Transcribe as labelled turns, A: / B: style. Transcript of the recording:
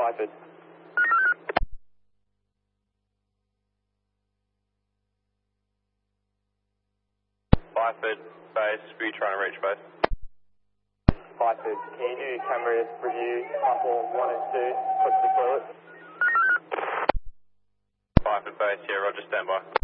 A: Byford.
B: Byford, base, who are you trying to reach, base?
A: Byford, can you do camera review, platform 1 and 2, push the toilet?
B: Byford, base, yeah, roger, stand by.